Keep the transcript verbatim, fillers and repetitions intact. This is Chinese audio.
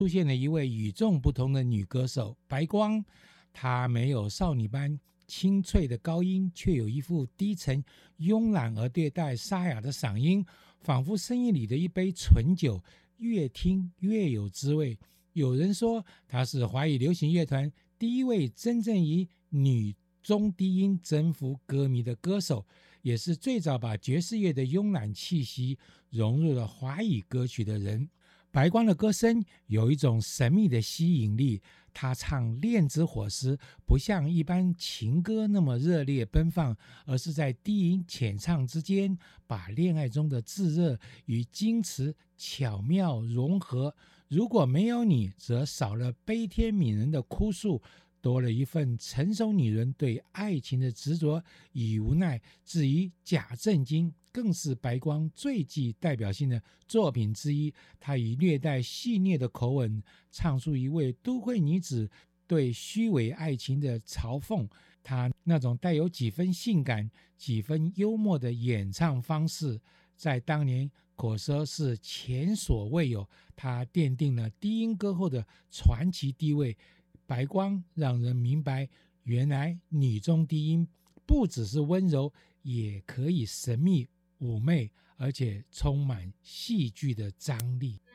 出现了一位与众不同的女歌手白光。她没有少女般清脆的高音，却有一副低沉慵懒而略带沙哑的嗓音，仿佛声音里的一杯醇酒，越听越有滋味。有人说她是华语流行乐团第一位真正以女中低音征服歌迷的歌手，也是最早把爵士乐的慵懒气息融入了华语歌曲的人。白光的歌声有一种神秘的吸引力，他唱恋之火时不像一般情歌那么热烈奔放，而是在低吟浅唱之间，把恋爱中的炙热与矜持巧妙融合。如果没有你，则少了悲天悯人的哭诉，多了一份成熟女人对爱情的执着与无奈。至于假正经，更是白光最具代表性的作品之一。她以略带戏谑的口吻，唱出一位都会女子对虚伪爱情的嘲讽。她那种带有几分性感、几分幽默的演唱方式，在当年可说是前所未有。她奠定了低音歌后的传奇地位。白光让人明白，原来女中低音不只是温柔，也可以神秘妩媚，而且充满戏剧的张力。